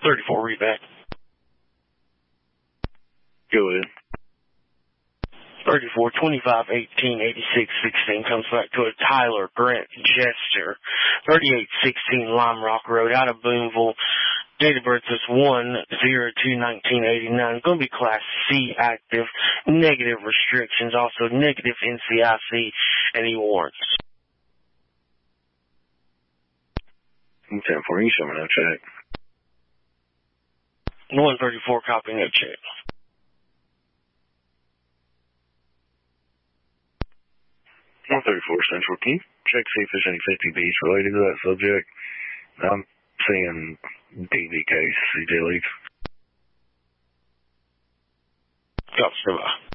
34 read back. Go ahead. 34, 25, 18, 86, 16 comes back to a Tyler Grant Jester, 3816 Lime Rock Road, out of Boonville. Date of birth is 1/02/1989. Going to be Class C active, negative restrictions, also negative NCIC, any warrants. 10-4, you show me no check. 134, copy, no check. 134 Central, can you check see if there's any 50Bs related to that subject? I'm seeing DV case, CJ Leaf. Copy,